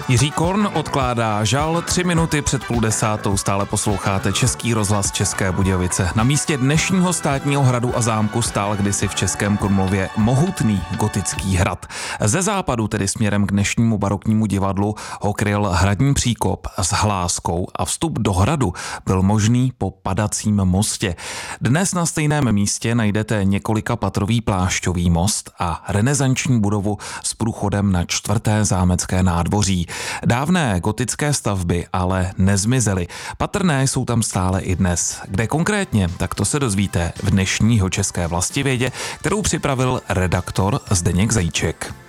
Jiří Korn odkládá žal 3 minuty před 9:30. Stále posloucháte Český rozhlas České Budějovice. Na místě dnešního státního hradu a zámku stál kdysi v Českém Krumlově mohutný gotický hrad. Ze západu, tedy směrem k dnešnímu baroknímu divadlu, ho kryl hradní příkop s hláskou a vstup do hradu byl možný po padacím mostě. Dnes na stejném místě najdete několikapatrový plášťový most a renesanční budovu s průchodem na 4. zámecké nádvoří. Dávné gotické stavby ale nezmizely. Patrné jsou tam stále i dnes. Kde konkrétně, tak to se dozvíte v dnešní České vlastivědě, kterou připravil redaktor Zdeněk Zajíček.